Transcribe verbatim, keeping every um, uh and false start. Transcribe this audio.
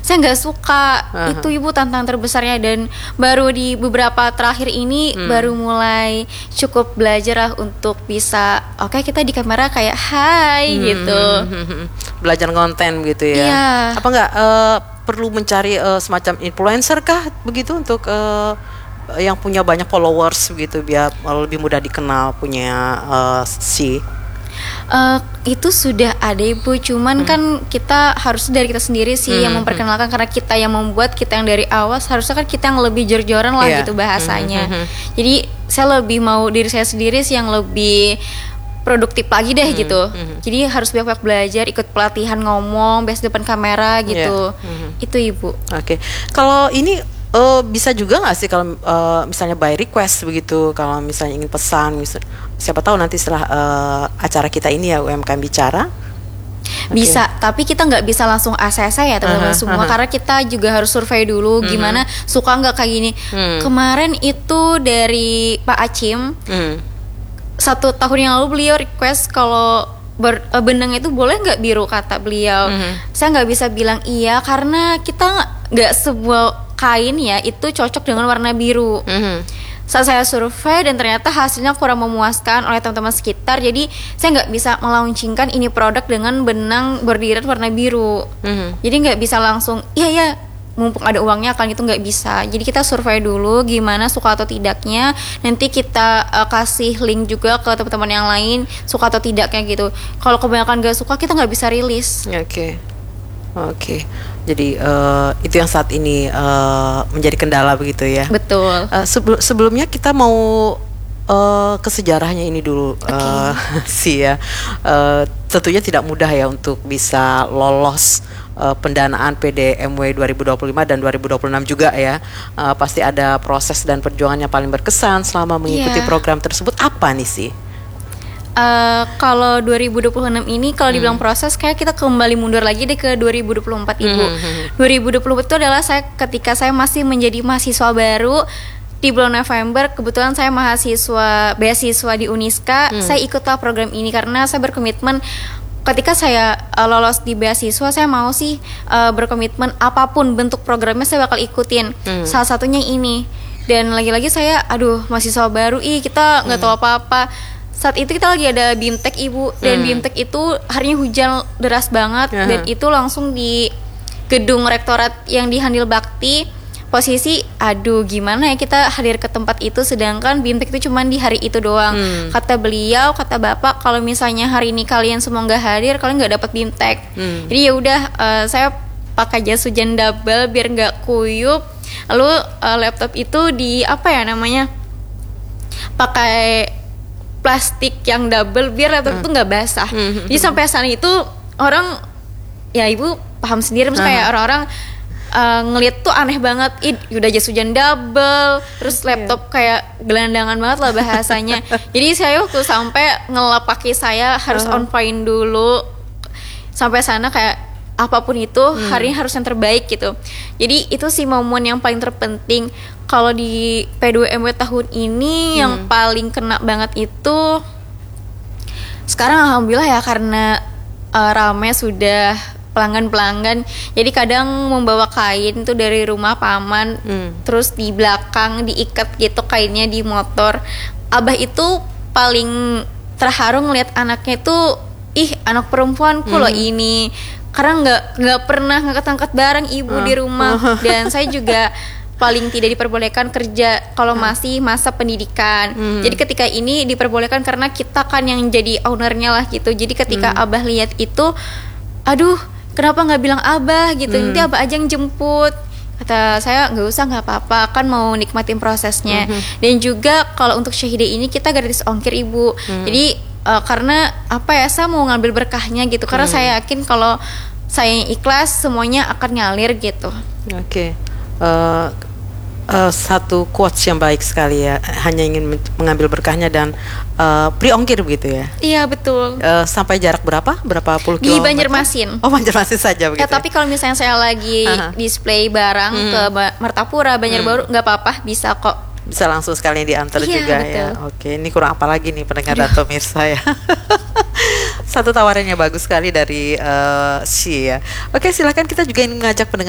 saya nggak suka. Uh-huh. Itu ibu tantangan terbesarnya, dan baru di beberapa terakhir ini hmm. baru mulai cukup belajar lah untuk bisa oke okay, kita di kamera kayak hai hmm. gitu. Belajar konten gitu ya. Iya. Apa nggak uh, perlu mencari uh, semacam influencer kah begitu untuk uh, yang punya banyak followers begitu biar lebih mudah dikenal punya uh, si Uh, itu sudah ada ibu, cuman hmm. kan kita harus dari kita sendiri sih hmm. yang memperkenalkan, karena kita yang membuat, kita yang dari awal, harusnya kan kita yang lebih jor-joran lah yeah. gitu bahasanya. hmm. Jadi saya lebih mau diri saya sendiri sih yang lebih produktif lagi deh hmm. gitu. hmm. Jadi harus banyak-banyak belajar, ikut pelatihan ngomong, biasa depan kamera gitu. yeah. hmm. Itu ibu. Oke, okay. Kalau ini Uh, bisa juga nggak sih kalau uh, misalnya by request begitu, kalau misalnya ingin pesan, misal, siapa tahu nanti setelah uh, acara kita ini ya U M K M Bicara bisa, okay. Tapi kita nggak bisa langsung A C C ya teman-teman uh-huh, semua, uh-huh. karena kita juga harus survei dulu uh-huh. gimana suka nggak kayak gini. uh-huh. Kemarin itu dari Pak Acim, uh-huh. satu tahun yang lalu beliau request kalau ber, uh, benang itu boleh nggak biru, kata beliau. uh-huh. Saya nggak bisa bilang iya karena kita nggak sebuah kain ya itu cocok dengan warna biru. Mm-hmm. Saat saya survei dan ternyata hasilnya kurang memuaskan oleh teman-teman sekitar, jadi saya nggak bisa melaunchingkan ini produk dengan benang bordiran warna biru. Mm-hmm. Jadi nggak bisa langsung iya ya mumpung ada uangnya kan, itu nggak bisa. Jadi kita survei dulu gimana suka atau tidaknya, nanti kita uh, kasih link juga ke teman-teman yang lain suka atau tidaknya gitu. Kalau kebanyakan nggak suka kita nggak bisa rilis. Oke. Okay. Oke, okay. Jadi uh, itu yang saat ini uh, menjadi kendala begitu ya. Betul. Uh, sebel- sebelumnya kita mau uh, ke sejarahnya ini dulu, okay. uh, sih ya. Uh, tentunya tidak mudah ya untuk bisa lolos uh, pendanaan P D M W dua ribu dua puluh lima dan dua ribu dua puluh enam juga ya. Uh, pasti ada proses dan perjuangan yang paling berkesan selama mengikuti yeah. program tersebut. Apa nih sih? Uh, kalau dua ribu dua puluh enam ini kalau dibilang hmm. proses, kayak kita kembali mundur lagi deh ke dua ribu dua puluh empat ibu. Hmm. dua ribu dua puluh empat itu adalah saya ketika saya masih menjadi mahasiswa baru di bulan November. Kebetulan saya mahasiswa beasiswa di Uniska. Hmm. Saya ikutlah program ini karena saya berkomitmen ketika saya uh, lolos di beasiswa, saya mau sih uh, berkomitmen apapun bentuk programnya saya bakal ikutin. Hmm. Salah satunya ini. Dan lagi-lagi saya aduh mahasiswa baru, ih kita nggak hmm. tahu apa-apa. Saat itu kita lagi ada BIMTEK ibu, dan hmm. BIMTEK itu harinya hujan deras banget, uh-huh. dan itu langsung di gedung rektorat yang di Handil Bakti. Posisi aduh gimana ya kita hadir ke tempat itu, sedangkan BIMTEK itu cuma di hari itu doang. hmm. Kata beliau, kata bapak, kalau misalnya hari ini kalian semua nggak hadir, kalian nggak dapat BIMTEK. hmm. Jadi ya udah, uh, saya pakai jas hujan double biar nggak kuyup. Lalu uh, laptop itu di apa ya namanya, pakai plastik yang double biar laptop itu nggak basah. Mm-hmm. Jadi sampai sana itu orang ya ibu paham sendiri, misalnya uh-huh. kayak orang-orang uh, ngelihat tuh aneh banget, ih udah jas hujan double, terus laptop yeah. kayak gelandangan banget lah bahasanya. Jadi saya waktu sampai ngelap kaki saya harus uh-huh. on point dulu. Sampai sana kayak apapun itu hmm. hari ini harus yang terbaik gitu. Jadi itu sih momen yang paling terpenting. Kalau di P dua M W tahun ini hmm. yang paling kena banget itu sekarang alhamdulillah ya, karena uh, rame sudah pelanggan-pelanggan. Jadi kadang membawa kain tuh dari rumah paman, hmm. terus di belakang diikat gitu kainnya di motor. Abah itu paling terharu ngelihat anaknya tuh, ih anak perempuanku hmm. loh ini. Karena nggak nggak pernah ngangkat-ngangkat barang ibu uh. di rumah. Dan saya juga paling tidak diperbolehkan kerja kalau hmm. masih masa pendidikan. Hmm. Jadi ketika ini diperbolehkan karena kita kan yang jadi ownernya lah gitu. Jadi ketika hmm. abah lihat itu, aduh kenapa nggak bilang abah gitu, hmm. nanti abah aja yang jemput. Kata saya nggak usah, nggak apa-apa, kan mau nikmatin prosesnya. Hmm. Dan juga kalau untuk Syahida ini kita gratis ongkir ibu. Hmm. Jadi uh, karena apa ya, saya mau ngambil berkahnya gitu. Karena hmm. saya yakin kalau saya yang ikhlas semuanya akan ngalir gitu. Oke. Okay. Uh, Uh, satu quotes yang baik sekali ya, hanya ingin mengambil berkahnya dan uh, free ongkir begitu ya. Iya betul. Uh, sampai jarak berapa? Berapa puluh kilometer? Di Banjarmasin. Oh Banjarmasin saja begitu. Ya, tapi kalau misalnya saya lagi uh-huh. display barang hmm. ke Martapura, Banjarbaru, nggak hmm. apa-apa, bisa kok. Bisa langsung sekalian diantar iya, juga betul. Ya. Oke, ini kurang apa lagi nih pendengar atau pemirsa ya. Satu tawarannya bagus sekali dari uh, si ya. Oke, silakan, kita juga ingin mengajak pendengar